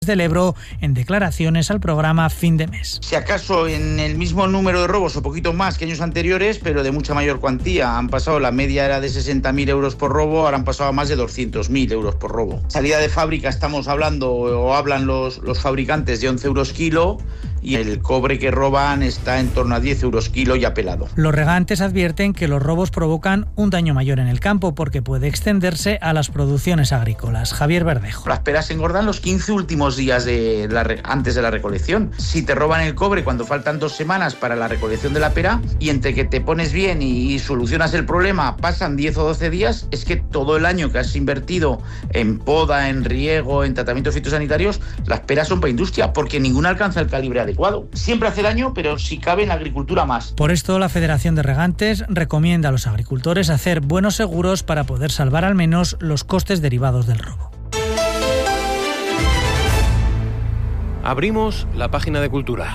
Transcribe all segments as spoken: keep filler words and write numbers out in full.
del Ebro en declaraciones al programa Fin de Mes. Si acaso en el mismo número de robos o poquito más que años anteriores, pero de mucha mayor cuantía. Han pasado, la media era de sesenta mil euros por robo, ahora han pasado a más de doscientos mil euros por robo. Salida de fábrica estamos hablando o hablan los, los fabricantes de once euros kilo y el cobre que roban está en torno a diez euros kilo ya pelado. Los regantes advierten que los robos provocan un daño mayor en el campo porque puede extenderse a las producciones agrícolas. Javier Verdejo. Las peras se engordan los quince últimos días de la, antes de la recolección. Si te roban el cobre cuando faltan dos semanas para la recolección de la pera y entre que te pones bien y, y solucionas el problema pasan diez o doce días, es que todo el año que has invertido en poda, en riego, en tratamientos fitosanitarios, las peras son para industria porque ninguna alcanza el calibre adecuado. Siempre hace daño, pero si cabe en la agricultura más. Por esto, la Federación de Regantes recomienda a los agricultores hacer buenos seguros para poder salvar al menos los costes derivados del robo. Abrimos la página de Cultura.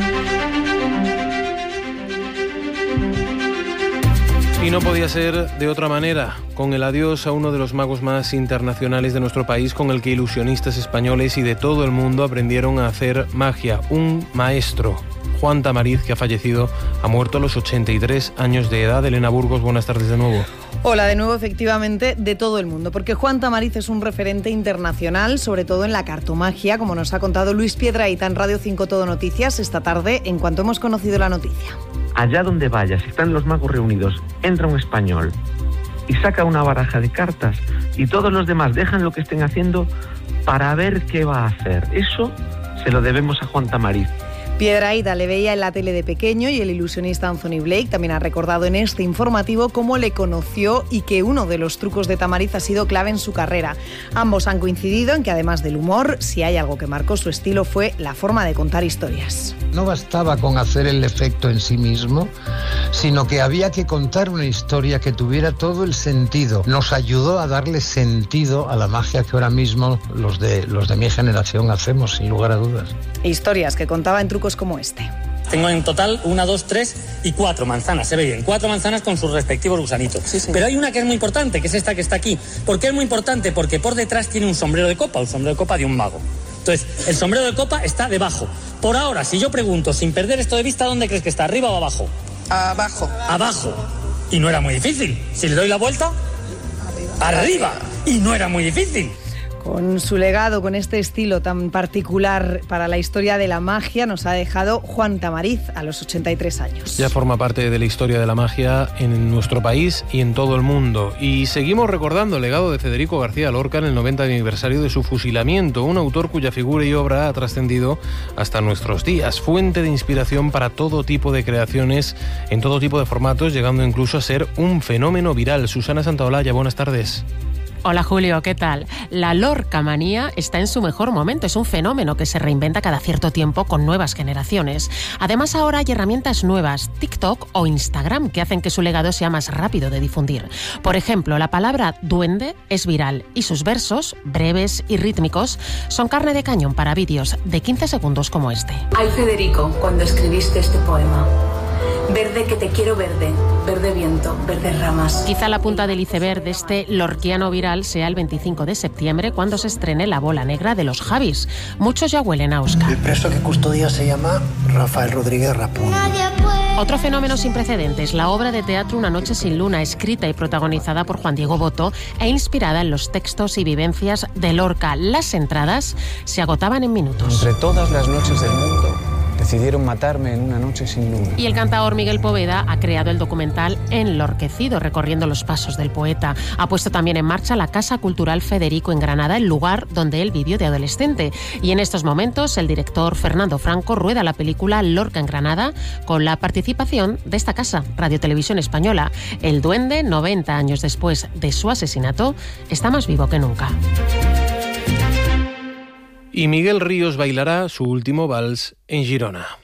Y no podía ser de otra manera, con el adiós a uno de los magos más internacionales de nuestro país, con el que ilusionistas españoles y de todo el mundo aprendieron a hacer magia. Un maestro, Juan Tamariz, que ha fallecido, ha muerto a los ochenta y tres años de edad. Elena Burgos, buenas tardes de nuevo. Hola de nuevo, efectivamente, de todo el mundo, porque Juan Tamariz es un referente internacional, sobre todo en la cartomagia, como nos ha contado Luis Piedrahita en Radio cinco Todo Noticias esta tarde, en cuanto hemos conocido la noticia. Allá donde vayas, están los magos reunidos, entra un español y saca una baraja de cartas y todos los demás dejan lo que estén haciendo para ver qué va a hacer. Eso se lo debemos a Juan Tamariz. Piedrahita le veía en la tele de pequeño y el ilusionista Anthony Blake también ha recordado en este informativo cómo le conoció y que uno de los trucos de Tamariz ha sido clave en su carrera. Ambos han coincidido en que además del humor, si hay algo que marcó su estilo fue la forma de contar historias. No bastaba con hacer el efecto en sí mismo, sino que había que contar una historia que tuviera todo el sentido. Nos ayudó a darle sentido a la magia que ahora mismo los de, los de mi generación hacemos, sin lugar a dudas. Historias que contaba en trucos como este. Tengo en total una, dos, tres y cuatro manzanas, se ve bien, cuatro manzanas con sus respectivos gusanitos. Sí, sí. Pero hay una que es muy importante, que es esta que está aquí. ¿Por qué es muy importante? Porque por detrás tiene un sombrero de copa, un sombrero de copa de un mago. Entonces, el sombrero de copa está debajo. Por ahora, si yo pregunto, sin perder esto de vista, ¿dónde crees que está? ¿Arriba o abajo? Abajo. Abajo. Y no era muy difícil. Si le doy la vuelta, arriba. Arriba. Y no era muy difícil. Con su legado, con este estilo tan particular para la historia de la magia, nos ha dejado Juan Tamariz a los ochenta y tres años. Ya forma parte de la historia de la magia en nuestro país y en todo el mundo. Y seguimos recordando el legado de Federico García Lorca en el noventa aniversario de su fusilamiento, un autor cuya figura y obra ha trascendido hasta nuestros días, fuente de inspiración para todo tipo de creaciones, en todo tipo de formatos, llegando incluso a ser un fenómeno viral. Susana Santaolalla, buenas tardes. Hola Julio, ¿qué tal? La lorcamanía está en su mejor momento, es un fenómeno que se reinventa cada cierto tiempo con nuevas generaciones. Además ahora hay herramientas nuevas, TikTok o Instagram, que hacen que su legado sea más rápido de difundir. Por ejemplo, la palabra duende es viral y sus versos, breves y rítmicos, son carne de cañón para vídeos de quince segundos como este. Ay Federico, cuando escribiste este poema. Verde que te quiero verde, verde viento, verde ramas. Quizá la punta del iceberg de este lorquiano viral sea el veinticinco de septiembre, cuando se estrene La bola negra de los Javis. Muchos ya huelen a Oscar. El preso que custodia se llama Rafael Rodríguez Rapón. Otro fenómeno sin precedentes, la obra de teatro Una noche sin luna, escrita y protagonizada por Juan Diego Boto e inspirada en los textos y vivencias de Lorca. Las entradas se agotaban en minutos. Entre todas las noches del mundo, decidieron matarme en una noche sin luna. Y el cantaor Miguel Poveda ha creado el documental Enlorquecido, recorriendo los pasos del poeta. Ha puesto también en marcha la Casa Cultural Federico en Granada, el lugar donde él vivió de adolescente. Y en estos momentos el director Fernando Franco rueda la película Lorca en Granada con la participación de esta casa, Radio Televisión Española. El duende, noventa años después de su asesinato, está más vivo que nunca. Y Miguel Ríos bailará su último vals en Girona.